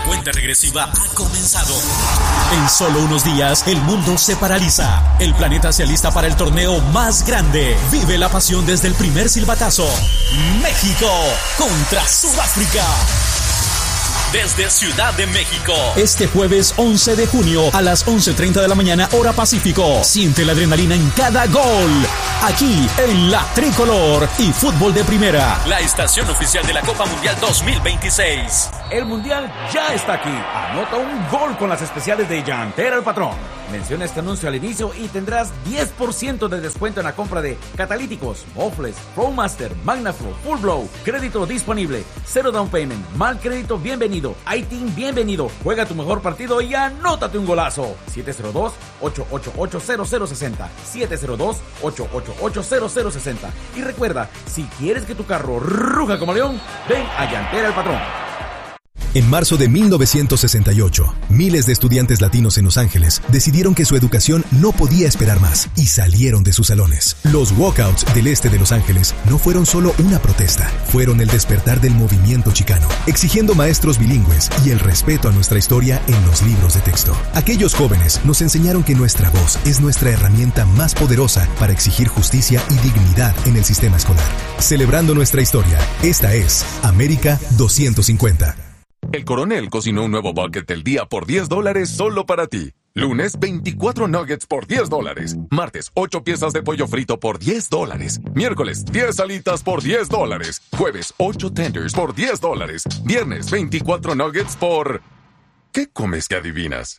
cuenta regresiva ha comenzado. En solo unos días, el mundo se paraliza. El planeta se alista para el torneo más grande. Vive la pasión desde el primer silbatazo. México contra Sudáfrica. Desde Ciudad de México. Este jueves 11 de junio a las 11:30 de la mañana, hora Pacífico. Siente la adrenalina en cada gol. Aquí en La Tricolor y Fútbol de Primera. La estación oficial de la Copa Mundial 2026. El Mundial ya está aquí. Anota un gol con las especiales de Llantera el Patrón. Menciona este anuncio al inicio y tendrás 10% de descuento en la compra de catalíticos, mofles, ProMaster, MagnaFlow, Full Blow. Crédito disponible. 0 down payment. Mal crédito bienvenido. iTeam bienvenido. Juega tu mejor partido y anótate un golazo. 702-888-0060. 702-888-0060. Y recuerda, si quieres que tu carro ruja como león, ven a Llantera el Patrón. En marzo de 1968, miles de estudiantes latinos en Los Ángeles decidieron que su educación no podía esperar más y salieron de sus salones. Los walkouts del este de Los Ángeles no fueron solo una protesta, fueron el despertar del movimiento chicano, exigiendo maestros bilingües y el respeto a nuestra historia en los libros de texto. Aquellos jóvenes nos enseñaron que nuestra voz es nuestra herramienta más poderosa para exigir justicia y dignidad en el sistema escolar. Celebrando nuestra historia, esta es América 250. El Coronel cocinó un nuevo bucket del día por $10 solo para ti. Lunes, 24 nuggets por $10. Martes, 8 piezas de pollo frito por $10. Miércoles, 10 alitas por $10. Jueves, 8 tenders por $10. Viernes, 24 nuggets por... ¿Qué comes que adivinas?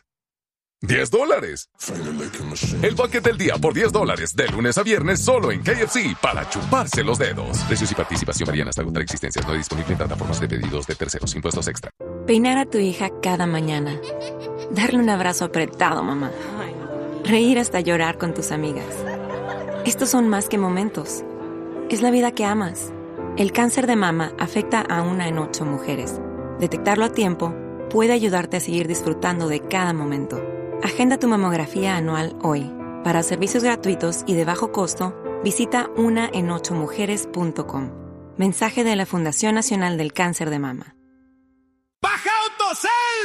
$10. El bucket del día por $10, de lunes a viernes solo en KFC, para chuparse los dedos. Precios y participación varían hasta agotar existencias. No disponible en plataformas de pedidos de terceros. Impuestos extra. Peinar a tu hija cada mañana. Darle un abrazo apretado, mamá. Reír hasta llorar con tus amigas. Estos son más que momentos. Es la vida que amas. El cáncer de mama afecta a 1 en 8 mujeres. Detectarlo a tiempo puede ayudarte a seguir disfrutando de cada momento. Agenda tu mamografía anual hoy. Para servicios gratuitos y de bajo costo, visita 1en8mujeres.com. Mensaje de la Fundación Nacional del Cáncer de Mama. ¡Baja Autocel!